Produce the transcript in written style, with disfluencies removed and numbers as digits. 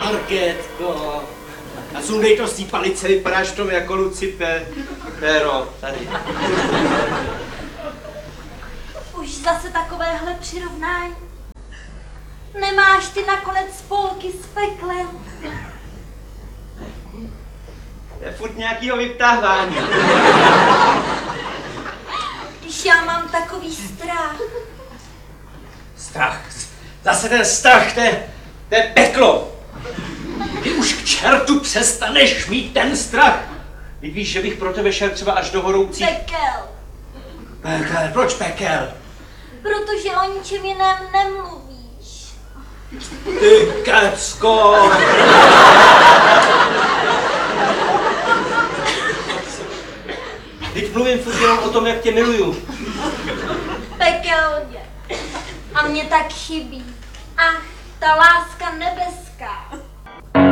Markétko. A sundej to z té palice, vypadáš v tom jako Lucifer. Péro, tady. Už zase takovéhle přirovnání. Nemáš ty nakonec spolky s peklem. Je furt nějakýho vyptávání. Když já mám takový strach. Strach. Zase ten strach, to je peklo. Ty už k čertu přestaneš mít ten strach. Ty víš, že bych pro tebe šel třeba až do horoucí... Pekel. Pekel, proč pekel? Protože o ničem jiném nemluvíš. Ty kecko. Teď mluvím furt jenom o tom, jak tě miluju. Pekelně. A mě tak chybí. Ach, ta láska nebeská.